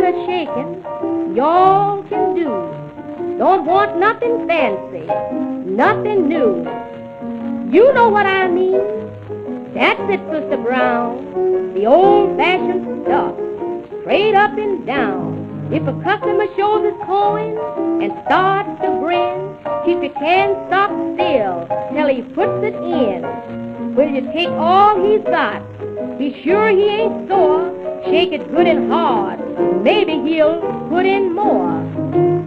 lot of shaking y'all can do. Don't want nothing fancy, nothing new. You know what I mean. That's it, Sister Brown. The old-fashioned stuff, straight up and down. If a customer shows his coin and starts to grin, keep your can stock still till he puts it in. Will you take all he's got? Be sure he ain't sore. Shake it good and hard. Maybe he'll put in more.